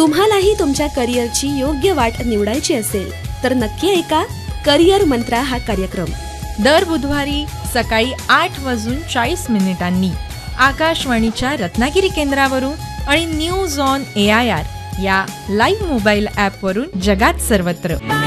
तुम्हालाही तुमच्या करिअरची योग्य वाट निवडायची असेल तर नक्की ऐका करिअर मंत्रा हा कार्यक्रम. दर बुधवारी सकाळी 8:40 आकाशवाणीच्या रत्नागिरी केंद्रावरून आणि न्यूज ऑन AIR या लाईव्ह मोबाईल ॲपवरून जगात सर्वत्र.